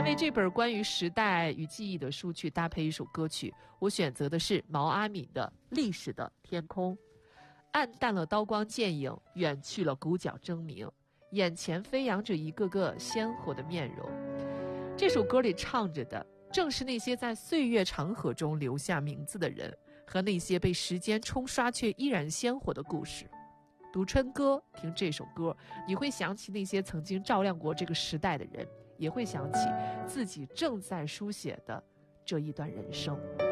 来为这本关于时代与记忆的书去搭配一首歌曲，我选择的是毛阿敏的《历史的天空》。暗淡了刀光剑影，远去了鼓角争鸣，眼前飞扬着一个个鲜活的面容。这首歌里唱着的正是那些在岁月长河中留下名字的人，和那些被时间冲刷却依然鲜活的故事。读春歌，听这首歌，你会想起那些曾经照亮过这个时代的人，也会想起自己正在书写的这一段人生。